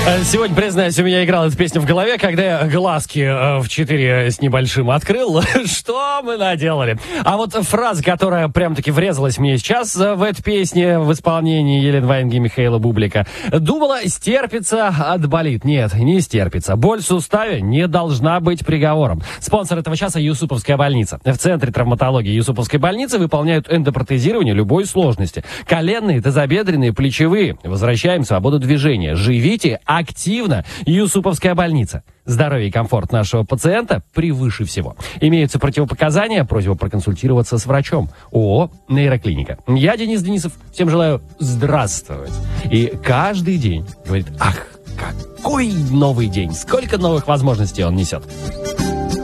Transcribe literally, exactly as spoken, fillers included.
Сегодня, признаюсь, у меня играла эта песня в голове, когда я глазки э, в четыре с небольшим открыл. Что мы наделали? А вот фраза, которая прям-таки врезалась мне сейчас в этой песне в исполнении Елены Ваенги и Михаила Бублика. Думала, стерпится, отболит. Нет, не стерпится. Боль в суставе не должна быть приговором. Спонсор этого часа — Юсуповская больница. В Центре травматологии Юсуповской больницы выполняют эндопротезирование любой сложности. Коленные, тазобедренные, плечевые. Возвращаем свободу движения. Живите активно. Юсуповская больница. Здоровье и комфорт нашего пациента превыше всего. Имеются противопоказания, просьба проконсультироваться с врачом. ООО «Нейроклиника». Я Денис Денисов. Всем желаю здравствовать. И каждый день говорит: ах, какой новый день, сколько новых возможностей он несет.